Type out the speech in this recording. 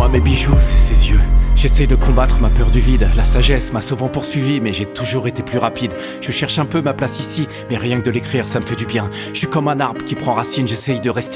Moi mes bijoux c'est ses yeux. J'essaie de combattre ma peur du vide. La sagesse m'a souvent poursuivi, mais j'ai toujours été plus rapide. Je cherche un peu ma place ici, mais rien que de l'écrire ça me fait du bien. Je suis comme un arbre qui prend racine, j'essaye de rester